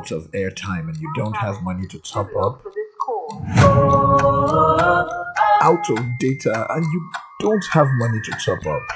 out of airtime and you don't have money to top up, out of data and you don't have money to top up.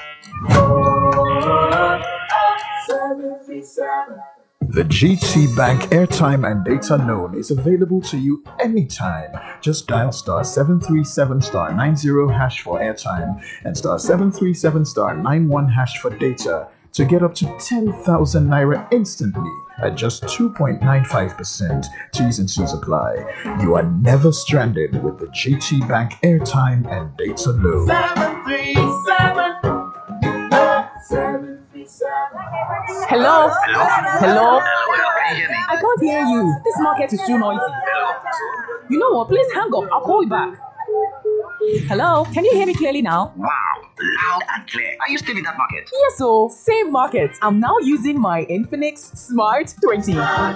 The GT Bank airtime and data loan is available to you anytime. Just dial star 737 star 90 hash for airtime and star 737 star 91 hash for data to get up to 10,000 naira instantly at just 2.95%. T's and C's apply. You are never stranded with the GT Bank airtime and data loan. 737. Hello? Hello? Can you hear me? I can't hear you. This market is too noisy. You know what? Please hang up. I'll call you back. Hello? Can you hear me clearly now? Wow, loud and clear. Are you still in that market? Yes, so same market. I'm now using my Infinix Smart 20.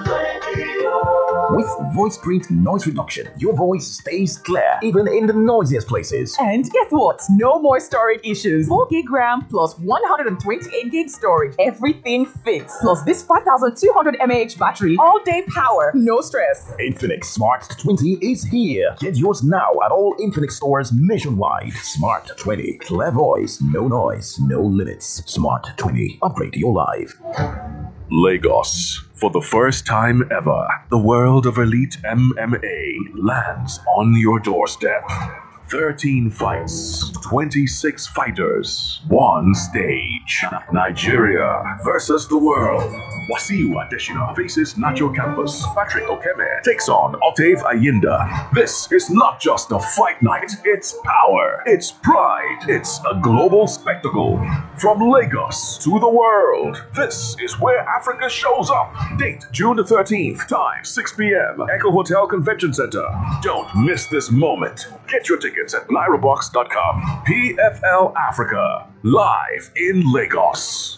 With voice print noise reduction, your voice stays clear even in the noisiest places. And guess what? No more storage issues. 4 gig RAM plus 128 gig storage. Everything fits. Plus this 5200 mAh battery. All day power. No stress. Infinix Smart 20 is here. Get yours now at all Infinix stores nationwide. Smart 20. Clear voice, no noise, no limits. Smart 20. Upgrade your life. Lagos. For the first time ever, the world of elite MMA lands on your doorstep. 13 fights, 26 fighters, one stage. Nigeria versus the world. Wasiu Adesina faces Nacho Campos. Patrick Okeme takes on Octave Ayinda. This is not just a fight night, it's power, it's pride, it's a global spectacle. From Lagos to the world, this is where Africa shows up. Date June the 13th, time 6 p.m. Echo Hotel Convention Center. Don't miss this moment. Get your tickets at lyrabox.com. PFL Africa, live in Lagos.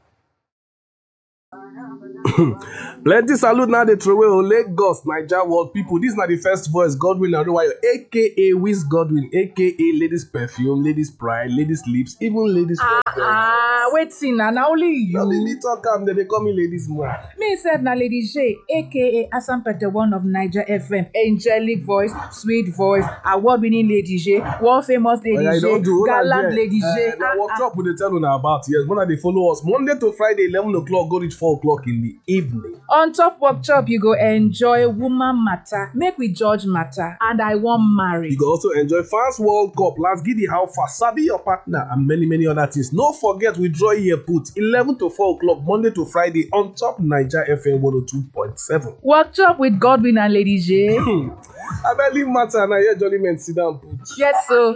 Plenty salute now they throw away Lagos, Niger world people. This is not the first voice, Godwin Adebayo, aka Wiz Godwin, aka Ladies Perfume, Ladies Pride, Ladies Lips, even Ladies. Wait, see now only you. Now me talk am, they call me Ladies More. Me said na Lady J, aka Asampete one of Niger FM, angelic voice, sweet voice, award-winning Lady J, one famous Lady J, gallant Lady J. Now what up with the tell una about? Yes, when they follow us Monday to Friday, 11 o'clock, go reach 4 o'clock in the evening. On top workshop, you go enjoy woman matter, make we judge matter, and I want marry. You go also enjoy Fans World Cup, Last Giddy How Far, Sabi Your Partner, and many other things. No forget we draw here put 11 to 4 o'clock Monday to Friday on top Niger FM 102.7. Workshop with Godwin and Lady J. I barely matter and I hear Jolly Men sit down put. Yes, sir.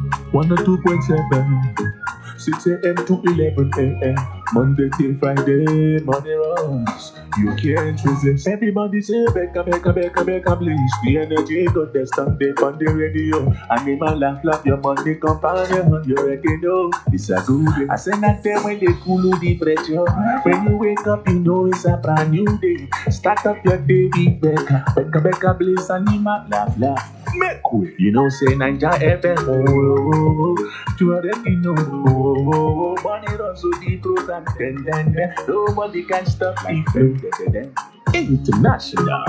102.7, 6 a.m. to 11 a.m. Monday till Friday, money runs. You can't resist. Everybody say, Becca, please. The energy got the standing on the radio. Animal laugh, your money companion. You already know it's a good day. I say that day when they cool the pressure. When you wake up, you know it's a brand new day. Start up your day with Becca, please. Animal laugh. Make way. You know, say Niger FM. Oh, you already know. Oh, money runs so the program. Then, nobody can stop me. International.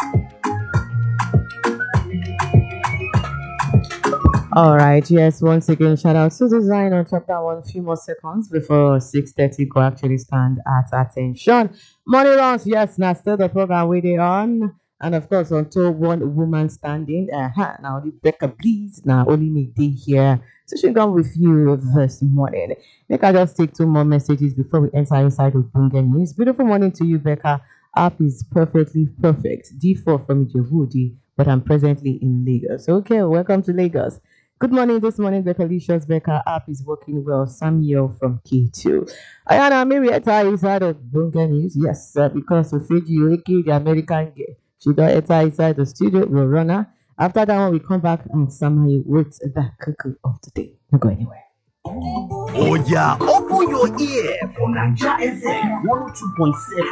All right, yes, once again, shout out to Design on chapter 1, few more seconds before 6:30 go actually stand at attention. Money rounds, yes, now still the program where they on. And of course, on top one woman standing. Now the Becca please, now only me day here. So she gone with you this morning. Make I just take 2 more messages before we enter inside of Bunga News. Beautiful morning to you, Becca. App is perfectly perfect. D4 from Djibouti, but I'm presently in Lagos. Okay, welcome to Lagos. Good morning this morning, Becca Licious. Becca app is working well. Samuel from K2. Ayana, maybe enter inside of Bunga News. Yes, because of you, the American girl. She got enter inside the studio. We'll run her. After that one, we come back and summary with the cuckoo of the day. Don't go anywhere. Oh yeah, open your ear for Niger FM 102.7.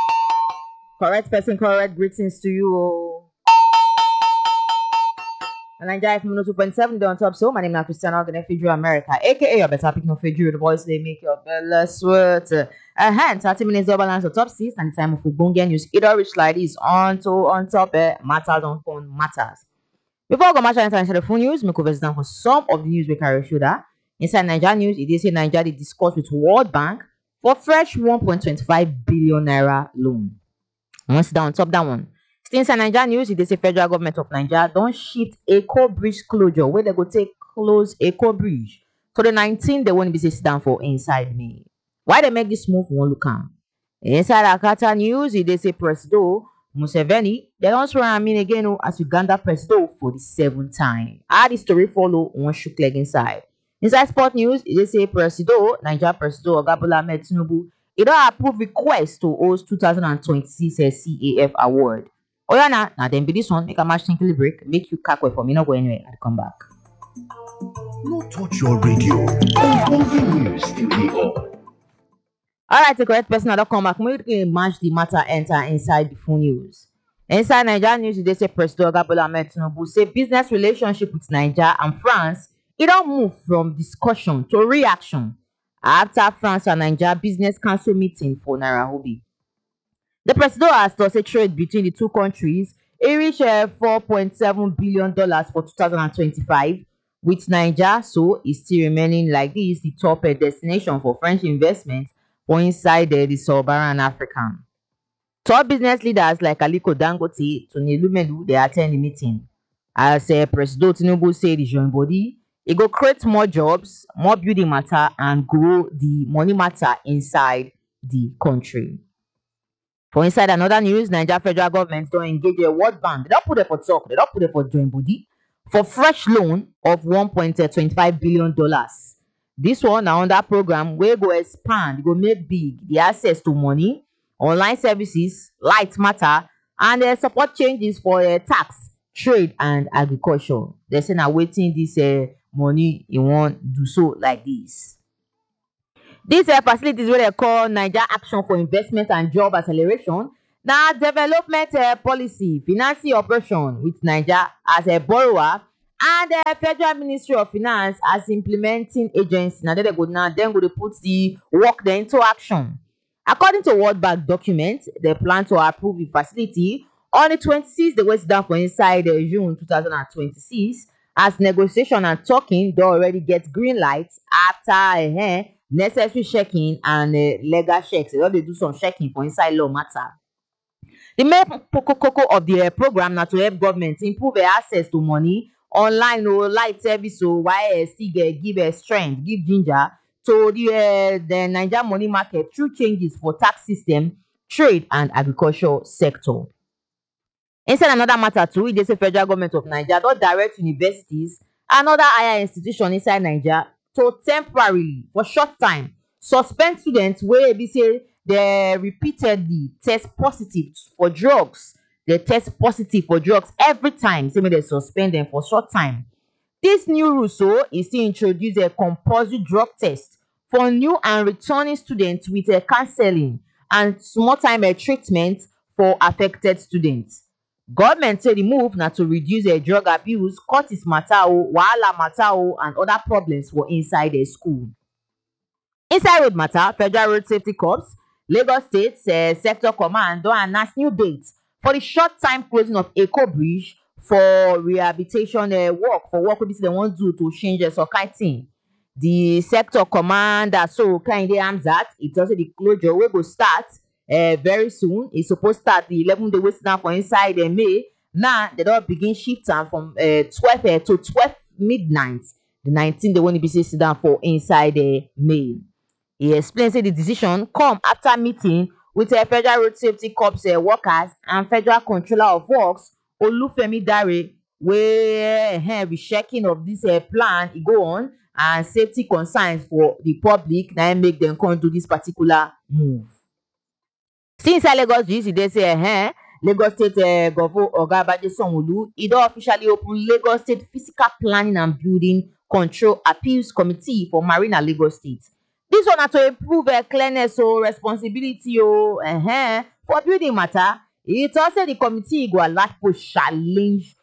Correct person, correct greetings to you all. Nigeria FM 2.7 they on top. So my name is Christiana Ogene Fidru America, aka your better picking of Fidru, the voice they make your bella sweat. 30 minutes over balance the top 6 and the time of Ubunga news. It all reach like this on top matters on phone matters. Before I go much into the phone news, we cover down for some of the news we carry shoulder. Inside Nigeria news, it is say Nigeria they discuss with World Bank for fresh 1.25 billion naira loan. Once down on top that one. Still inside Nigeria news, it is say federal government of Nigeria don't shift Eco Bridge closure where they go take close Eco Bridge. To the 19th, they won't be sit down for inside me. Why they make this move? We won't look at. Inside Akata news, it is say Presido Museveni, they don't swear in again as Uganda Presido for the 7th time. How the story follow one shook leg inside. Inside sport news, it is say Presido, Nigeria Presido Ogabola Ahmed Tinubu, it don't approve request to host 2026 CAF award. Oh yeah, now then be this one, make a match tinkly break, make you cack away for me, not go anywhere, I'll come back. No touch your radio. Moving news still be on. Alright, the correct person don't come back. We match the matter enter inside the full news. Inside Nigeria news, they say President Ogabola Ahmed Tinubu say business relationship with Nigeria and France, it don't move from discussion to reaction after France and Nigeria Business Council meeting for Nairobi. The president has to say trade between the two countries. It reached $4.7 billion for 2025, with Nigeria, so it's still remaining like this, the top destination for French investment for inside the Sub-Saharan Africa. Top business leaders like Aliko Dangote, Tony Lumelu, they attend the meeting. As President Tinubu said, the joint body, it go create more jobs, more building matter, and grow the money matter inside the country. For inside another news, Nigeria federal government don't engage a World Bank. They don't put it for talk. They don't put it for joint body for fresh loan of $1.25 billion. This one now on that program will go expand, go make big the access to money, online services, light matter, and support changes for tax, trade, and agriculture. They say now waiting this money you want do so like this. These facilities what they call Nigeria Action for Investment and Job Acceleration. Now development policy, financing operation with Nigeria as a borrower and the Federal Ministry of Finance as implementing agency. Now they go then go to put the work there into action. According to World Bank document, they plan to approve the facility on the 26th. They went down for inside June 2026 as negotiation and talking. They already get green lights after necessary checking and legal checks. They already do some checking for inside law matter. The main cocoa of the program now to help government improve access to money online or light service so why still give strength, give ginger to the Nigeria money market through changes for tax system, trade and agriculture sector. Inside another matter too, it is the federal government of Nigeria don't direct universities and other higher institutions inside Nigeria to temporarily, for short time, suspend students where they say they repeatedly test positive for drugs. They test positive for drugs every time. Say they suspend them for short time. This new rule so is to introduce a compulsory drug test for new and returning students with a counseling and small time treatment for affected students. Government say the move now to reduce drug abuse, Curtis Matao, Wahala Matao, and other problems for inside the school. Inside road matter, Federal Road Safety Corps, Lagos State Sector Command don't announce new dates for the short time closing of Eco Bridge for rehabilitation work they want to do to change some kind thing. The sector commander so kind Hamzat, it also the closure will go start very soon. It's supposed to start the 11th day wait now for inside May. Now they don't begin shift time from 12 to 12 midnight. The 19th they want to be sit down for inside May. He explains that the decision come after meeting with Federal Road Safety Corps workers and Federal Controller of Works Olufemi Dare, where rechecking of this plan go on and safety concerns for the public now make them come do this particular move. Since Lagos GC, they say Lagos State Governor Oga Baje Sanwo-Olu, it officially opened Lagos State Physical Planning and Building Control Appeals Committee for Marina Lagos State. This one to improve clearness or responsibility for building matter. It also the committee go a lot for challenge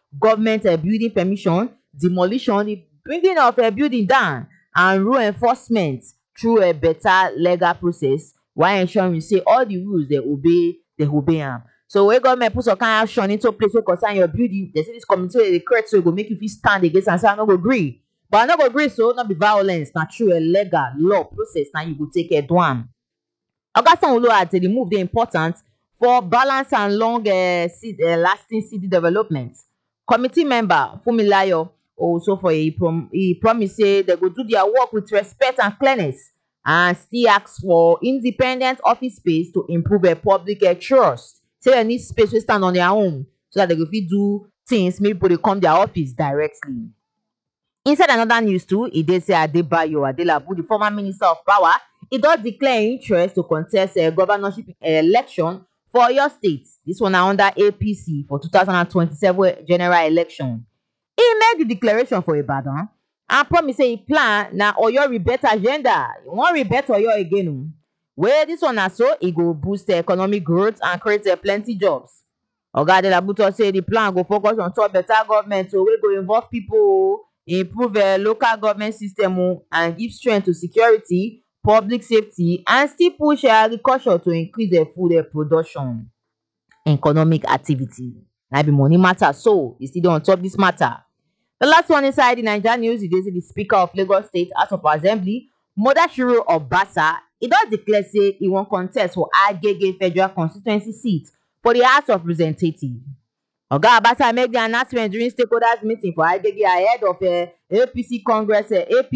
government building permission, demolition, the bringing of a building down, and rule enforcement through a better legal process while ensuring say all the rules they obey am. So when government put some kind of action into place wey concern your building, they say this community wey dey create so e go make you fit stand against and say I no go agree. But I no go agree, so not be violence, na through a legal law process now you go take care do am. Oga Sanwo-Olu add say the move dey important for balance and long lasting city development. Committee member Funmilayo also for he promise say they go do their work with respect and clearness and still ask for independent office space to improve public trust. Say they need space to stand on their own so that they go fit do things make people dey come their office directly. Inside another news too, e dey say Adebayo Adelabu, the former minister of power, he does declare interest to contest a governorship election for Oyo State. This one na under APC for 2027 general election. He made the declaration for Ibadan and promise say he plan na Oyo rebate agenda. He wan rebate Oyo again. Where this one na so, e go boost economic growth and create plenty jobs. Oga Adelabu talk say the plan go focus on top better government so wey go involve people, improve local government system and give strength to security, public safety, and still push agriculture to increase food production, economic activity. Na be money matter, so e still dey on top this matter. The last one inside the Naija news, e dey say the Speaker of Lagos State House of Assembly, Mudashiru Obasa, he don declare say he wan contest for Agege Federal Constituency seat for the House of Representatives. Oga Obasa make the announcement during stakeholders meeting for Agege ahead of APC Congress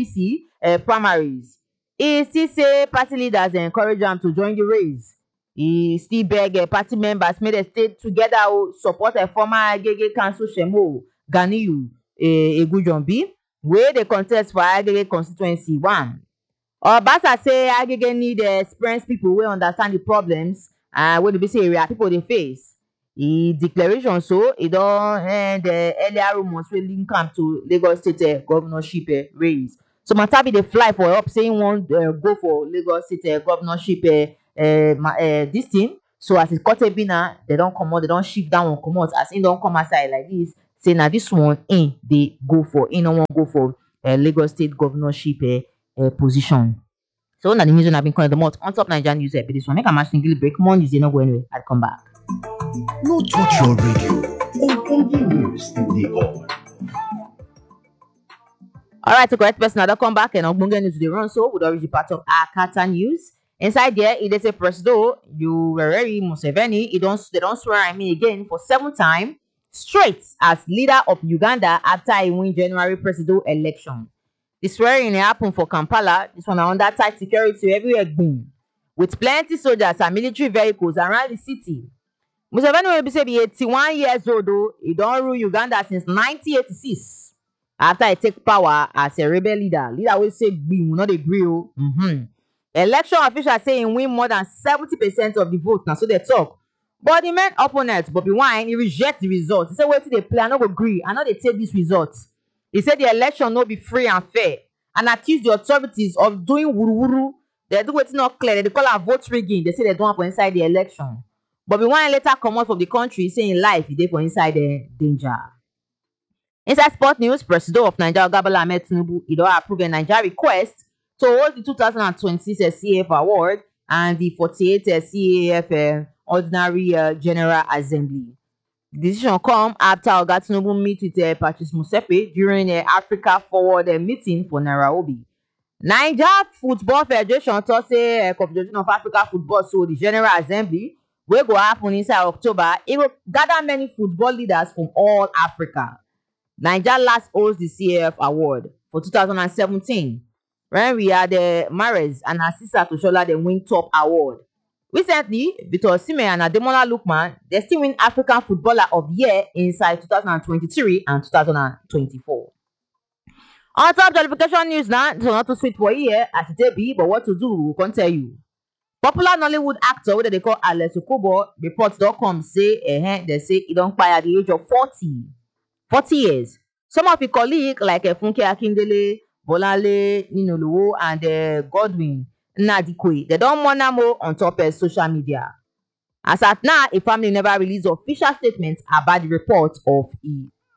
primaries. He still say party leaders encourage am to join the race. He still beg party members make dem stay together support former Agege Council Shemo Ganiyu Egunjobi wey dey contest for Agege Constituency 1. Obasa say Agege need experienced people wey understand the problems and wey be say area people dey face. The declaration so e don end earlier rumors wey link am to Lagos State governorship race. So matter be dey fly for up saying wan go for Lagos State governorship this thing. So as it cut be now, they don comot, they don shift that one comot as im don come outside like this. Say na this one dey go for, no wan go for Lagos State governorship position. So na the news I've been calling the month on top Naija news be this one. Make a match single break. More news, they not go anywhere. I'll come back. No touch your radio. Ogbonge news still dey on. Alright, the correct person now come back and Ogbonge news dey run so we don reach the part of Akata news. Inside there, it is a Presido Yoweri Museveni. They don't swear at me again for 7th time straight as leader of Uganda after he win January Presido election. The swearing happened for Kampala. This one under tight security everywhere boom, with plenty soldiers and military vehicles around the city. Museveni will be 81 years old though. He don't rule Uganda since 1986 after he take power as a rebel leader. Leader will say we will not agree. Election officials say he win more than 70% of the vote. Now so they talk. But the main opponent, Bobby Wine, he reject the result. He said, wait till they play, I no go agree. I know they take this result. He said the election no be free and fair and accused the authorities of doing wuru-wuru. They do what's not clear. They call it vote rigging. They say they don't for inside the election. Bobby Wine later come out of the country saying life is there for inside the danger. Inside sport news, President of Nigeria Bola Ahmed Tinubu, he don approve a Nigeria request to hold the 2026 CAF award and the 48th CAF Ordinary General Assembly. The decision come after Oga Tinubu meet with Patrice Motsepe during an Africa Forward meeting for Nairobi. Nigeria Football Federation talk say Confederation of Africa Football, so the General Assembly wey go happen inside October, it will gather many football leaders from all Africa. Nigeria last holds the CAF award for 2017 when we had Mahrez and Asisa Toshola they win top award. Recently, Victor Osimhen and Ademola Lookman, they still win African Footballer of the Year inside 2023 and 2024. On top jollification news now, so not too sweet for here as it be, but what to do, we can't tell you. Popular Nollywood actor, what they call Alex Okubo, reports.com say, they say he don't kpai at the age of 40 years. Some of his colleagues like Funke Akindele, Bolale, Ninoluwo, and Godwin Nadikwe, they don't mourn more on top of social media. As at now, a family never released official statements about the report of his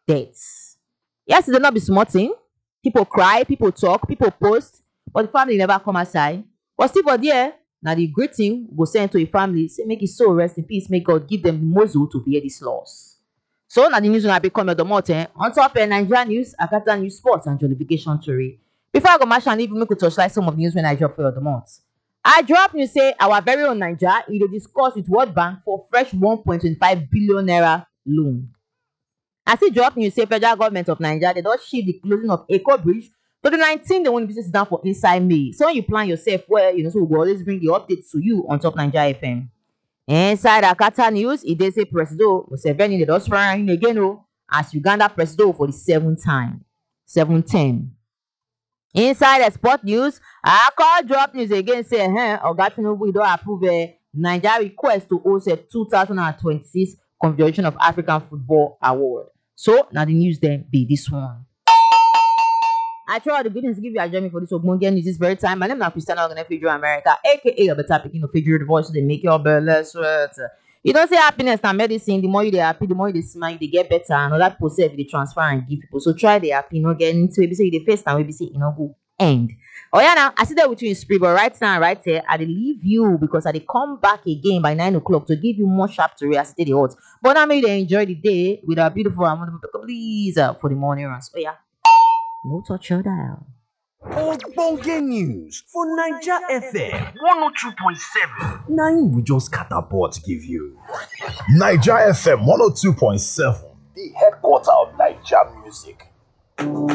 deaths. Yes, it not be small thing. People cry, people talk, people post, but the family never come aside. But still for there, now the great thing go send to a family, say make his soul rest in peace, make God give them the muzzle to bear this loss. So now the news will become your domote. On top of Nigeria news, Akata News Sports and Jollification Story. Before I go match and even make a touchlight some of the news when I drop for your domote. I drop news say our very own Nigeria will discuss with World Bank for fresh 1.25 billion naira loan. I see drop news say federal government of Nigeria they don't shift the closing of Eko Bridge to the 19th. They want business down for inside May. So when you plan yourself well, so we will always bring the updates to you on top Nigeria FM. Inside Akata News, it does say Presido Museveni they don't swear in again as Uganda Presido for the 7th time. 710. Inside the sport news, I call drop news again say Oga Tinubu don't approve Nigeria request to host a 2026 Confederation of African Football Award. So now the news then be this one. I try all the goodness to give you a journey for this Ogbonge news this very time. My name is Christiana Ogunefejo America, aka a better picking of figure voice they make your belly sweat. You don't say happiness and medicine. The more you they happy, the more you they smile, they get better. And all that process they transfer and give people. So try the happy, not get into it. Maybe say the first time, maybe say go end. Oh yeah, now I see that with you in spirit, but right now, right here, I leave you because I come back again by 9 o'clock to give you more sharp to as the hot. But now maybe they enjoy the day with our beautiful and wonderful please for the morning runs. Oh yeah, no touch your dial. Ogbonge news for Naija FM 102.7. 9 we just catapult give you. Naija FM 102.7, the headquarter of Naija music.